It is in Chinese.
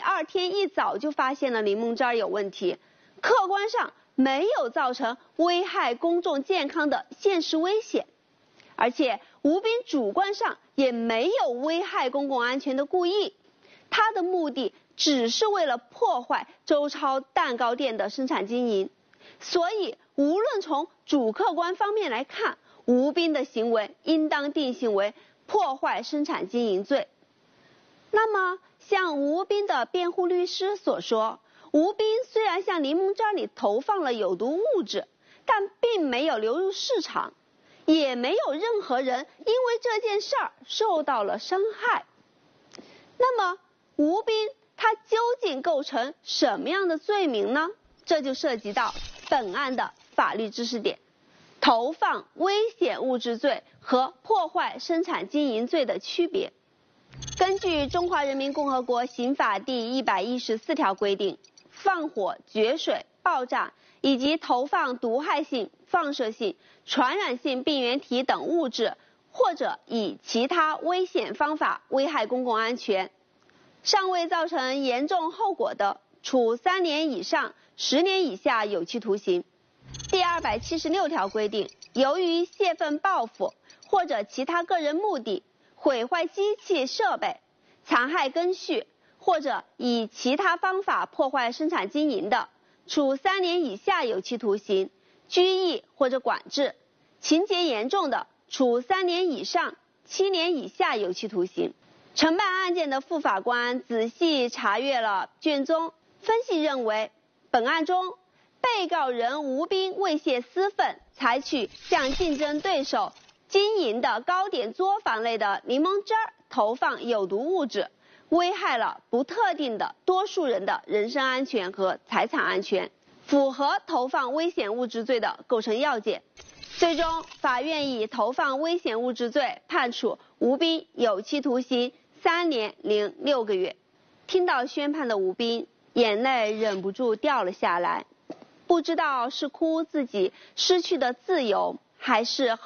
2天一早就发现了柠檬汁有问题，客观上没有造成危害公众健康的现实危险，而且吴斌主观上也没有危害公共安全的故意，他的目的只是为了破坏周超蛋糕店的生产经营，所以无论从主客观方面来看，吴斌的行为应当定性为破坏生产经营罪。那么像吴斌的辩护律师所说，吴斌虽然向柠檬汁里投放了有毒物质，但并没有流入市场，也没有任何人因为这件事儿受到了伤害。那么吴斌他究竟构成什么样的罪名呢？这就涉及到本案的法律知识点，投放危险物质罪和破坏生产经营罪的区别。根据《中华人民共和国刑法》第114条规定，放火、决水、爆炸以及投放毒害性、放射性、传染性病原体等物质，或者以其他危险方法危害公共安全，尚未造成严重后果的，处3年以上10年以下有期徒刑。第276条规定，由于泄愤报复或者其他个人目的，毁坏机器设备、残害根序，或者以其他方法破坏生产经营的，处3年以下有期徒刑、拘役或者管制；情节严重的，处3年以上7年以下有期徒刑。承办案件的副法官仔细查阅了卷宗，分析认为，本案中被告人吴斌为泄私愤，采取向竞争对手经营的糕点作坊类的柠檬汁投放有毒物质，危害了不特定的多数人的人身安全和财产安全，符合投放危险物质罪的构成要件。最终，法院以投放危险物质罪判处吴斌有期徒刑3年零6个月。听到宣判的吴斌，眼泪忍不住掉了下来，不知道是哭自己失去的自由，还是